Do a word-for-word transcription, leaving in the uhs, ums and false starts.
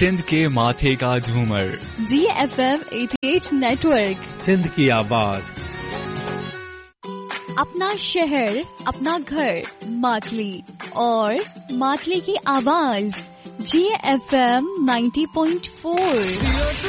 सिंध के माथे का झूमर। जी एफ एम अठासी नेटवर्क, सिंध की आवाज। अपना शहर, अपना घर, मातली और मातली की आवाज। जी एफ एम नब्बे पॉइंट चार।